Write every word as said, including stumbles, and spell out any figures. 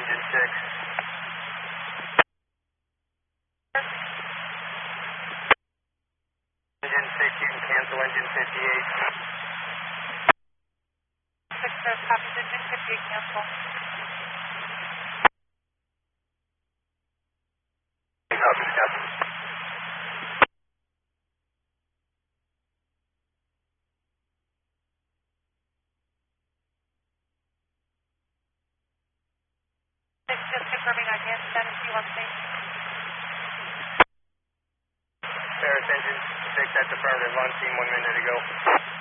engine six. Engine six, you can cancel engine fifty-eight. six, uh, copy, engine fifty-eight, cancel. Copy, copy. Six, just confirming again, status you on stage. Paris engine six at the affirmative, on scene one minute ago.